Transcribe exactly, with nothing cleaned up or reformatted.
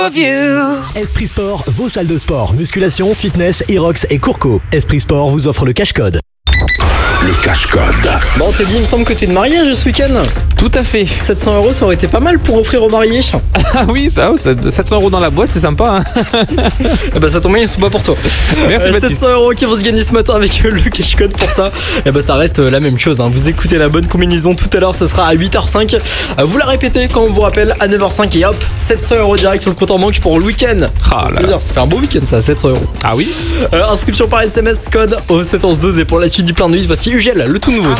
Esprit Sport, vos salles de sport, musculation, fitness, Irox et Courco. Esprit Sport vous offre le cash-code. Le cash-code. Bon, Teddy, il me semble que t'es de mariage ce week-end. Tout à fait. sept cents euros, ça aurait été pas mal pour offrir aux mariés. Ah oui, ça, sept cents euros dans la boîte, c'est sympa. Hein. Eh ben, ça tombe bien, ils sont pas pour toi. Merci euh, Baptiste. sept cents euros qui vont se gagner ce matin avec le cash code pour ça. Eh ben, ça reste la même chose. Hein. Vous écoutez la bonne combinaison tout à l'heure, ça sera à huit heures cinq. Vous la répétez quand on vous rappelle à neuf heures cinq et hop, sept cents euros direct sur le compte en banque pour le week-end. Ah là là. Ça fait un beau week-end, ça, sept cents euros. Ah oui. Euh, inscription par S M S, code au sept onze douze. Et pour la suite du plein de nuit, voici Ugel, le tout nouveau.